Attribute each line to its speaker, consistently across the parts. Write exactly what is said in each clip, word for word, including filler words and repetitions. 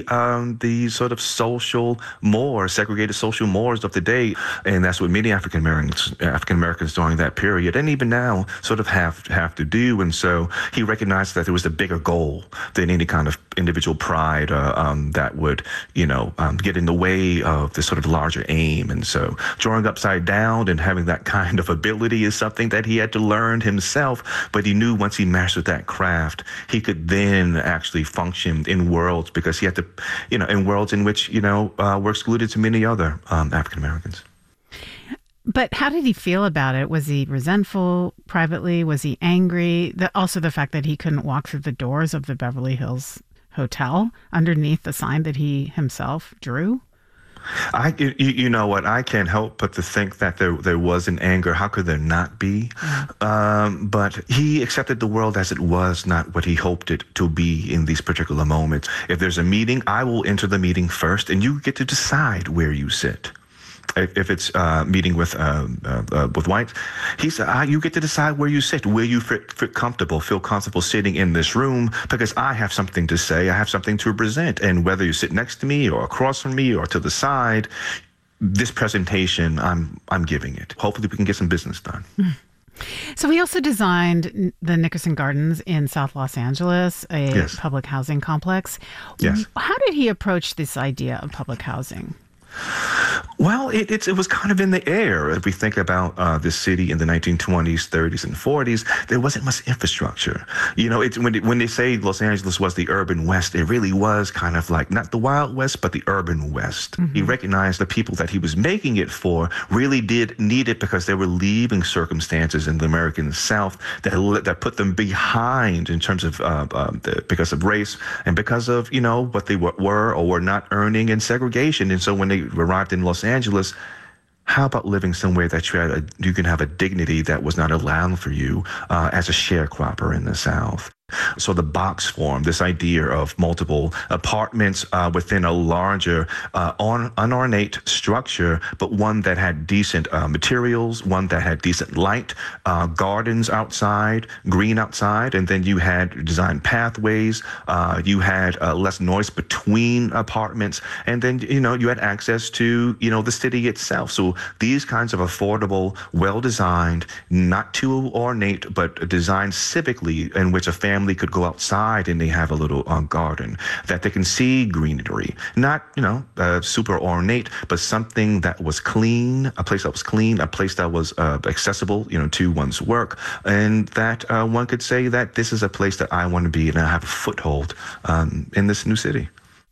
Speaker 1: um, the sort of social mores, segregated social mores of the day. And that's what many African Americans, African Americans during that period, and even now, sort of have, have to do. And so he recognized that there was a bigger goal than any kind of individual pride uh, um, that would, you know, um, get in the way of the sort of larger aim. And so drawing upside down and having that kind of ability is something that he had to learn himself. But he knew once he mastered that craft, he could then actually function in worlds, because he had to, you know, in worlds in which, you know, uh, were excluded to many other um, African Americans.
Speaker 2: But how did he feel about it? Was he resentful privately? Was he angry? The, also the fact that he couldn't walk through the doors of the Beverly Hills Hotel underneath the sign that he himself drew?
Speaker 1: I, you, you know what? I can't help but to think that there there was an anger. How could there not be? Mm. Um, but he accepted the world as it was, not what he hoped it to be in these particular moments. If there's a meeting, I will enter the meeting first, and you get to decide where you sit. If it's uh, meeting with uh, uh, uh, with whites, he said, ah, you get to decide where you sit, where you fit, fit comfortable, feel comfortable sitting in this room, because I have something to say, I have something to present. And whether you sit next to me or across from me or to the side, this presentation, I'm I'm giving it. Hopefully we can get some business done.
Speaker 2: So he also designed the Nickerson Gardens in South Los Angeles, a
Speaker 1: yes.
Speaker 2: public housing complex.
Speaker 1: Yes.
Speaker 2: How did he approach this idea of public housing?
Speaker 1: Well, it, it, it was kind of in the air. If we think about uh, this city in the nineteen twenties, thirties, and forties, there wasn't much infrastructure. You know, it's when, it, when they say Los Angeles was the urban West, it really was kind of like not the Wild West, but the urban West. Mm-hmm. He recognized the people that he was making it for really did need it, because they were leaving circumstances in the American South that that put them behind in terms of uh, uh, the, because of race and because of, you know, what they were, were or were not earning in segregation. And so when they arrived in Los Angeles, how about living somewhere that you, had a, you can have a dignity that was not allowed for you uh, as a sharecropper in the South? So the box form, this idea of multiple apartments uh, within a larger, uh, un- unornate structure, but one that had decent uh, materials, one that had decent light, uh, gardens outside, green outside, and then you had designed pathways, uh, you had uh, less noise between apartments, and then, you know, you had access to, you know, the city itself. So these kinds of affordable, well-designed, not too ornate, but designed civically, in which a family Family could go outside and they have a little uh, garden that they can see greenery, not, you know, uh, super ornate, but something that was clean, a place that was clean, a place that was uh, accessible, you know, to one's work, and that uh, one could say that this is a place that I want to be and I have a foothold um, in this new city.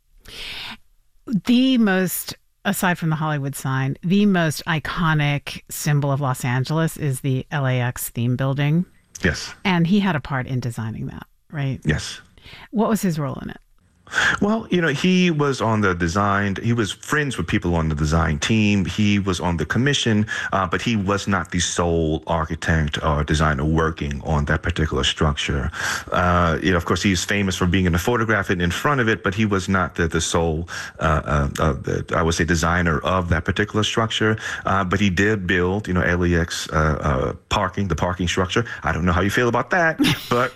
Speaker 2: The most, aside from the Hollywood sign, the most iconic symbol of Los Angeles is the L A X theme building.
Speaker 1: Yes.
Speaker 2: And he had a part in designing that, right?
Speaker 1: Yes.
Speaker 2: What was his role in it?
Speaker 1: Well, you know, he was on the design, he was friends with people on the design team. He was on the commission, uh, but he was not the sole architect or designer working on that particular structure. Uh, you know, of course, he's famous for being in the photograph and in front of it, but he was not the, the sole, uh, uh, uh, the, I would say, designer of that particular structure. Uh, but he did build, you know, L A X uh, uh, parking, the parking structure. I don't know how you feel about that, but...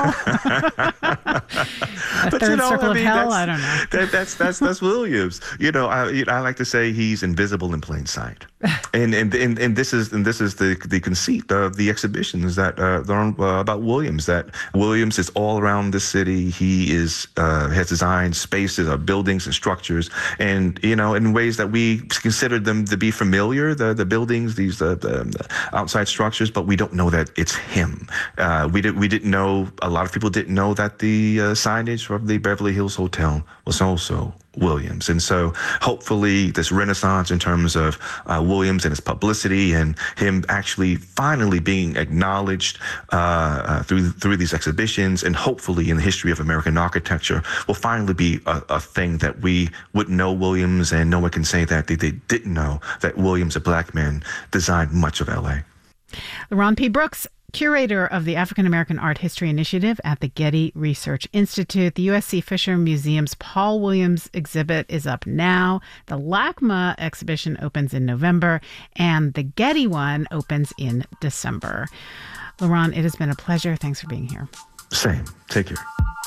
Speaker 2: but you know, I mean, hell, I don't know.
Speaker 1: That, that's that's that's Williams. You know, I you know, I like to say he's invisible in plain sight, and and and, and this is and this is the the conceit of the exhibitions that uh, learn uh, about Williams. That Williams is all around the city. He is uh, has designed spaces, or buildings and structures, and you know, in ways that we consider them to be familiar. The the buildings, these uh, the, the outside structures, but we don't know that it's him. Uh, we did we didn't know. A lot of people didn't know that the uh, signage of the Beverly Hills Hotel was also Williams. And so hopefully this renaissance in terms of uh, Williams and his publicity and him actually finally being acknowledged uh, uh, through through these exhibitions, and hopefully in the history of American architecture will finally be a, a thing that we would know Williams, and no one can say that they, they didn't know that Williams, a black man, designed much of L A.
Speaker 2: Ron P. Brooks, curator of the African American Art History Initiative at the Getty Research Institute. The U S C Fisher Museum's Paul Williams exhibit is up now. The LACMA exhibition opens in November, and the Getty one opens in December. LaRon, it has been a pleasure. Thanks for being here.
Speaker 1: Same. Take care.